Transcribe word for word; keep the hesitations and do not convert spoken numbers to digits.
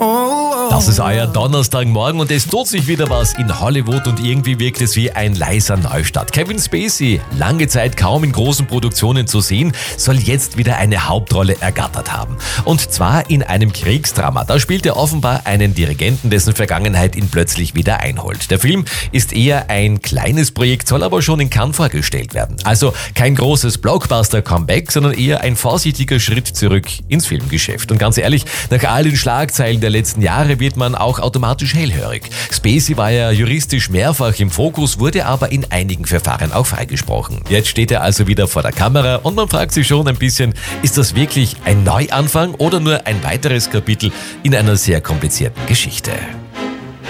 Das ist euer Donnerstagmorgen und es tut sich wieder was in Hollywood und irgendwie wirkt es wie ein leiser Neustart. Kevin Spacey, lange Zeit kaum in großen Produktionen zu sehen, soll jetzt wieder eine Hauptrolle ergattert haben. Und zwar in einem Kriegsdrama. Da spielt er offenbar einen Dirigenten, dessen Vergangenheit ihn plötzlich wieder einholt. Der Film ist eher ein kleines Projekt, soll aber schon in Cannes vorgestellt werden. Also kein großes Blockbuster-Comeback, sondern eher ein vorsichtiger Schritt zurück ins Filmgeschäft. Und ganz ehrlich, nach all den Schlagzeilen der letzten Jahre wird man auch automatisch hellhörig. Spacey war ja juristisch mehrfach im Fokus, wurde aber in einigen Verfahren auch freigesprochen. Jetzt steht er also wieder vor der Kamera und man fragt sich schon ein bisschen, ist das wirklich ein Neuanfang oder nur ein weiteres Kapitel in einer sehr komplizierten Geschichte?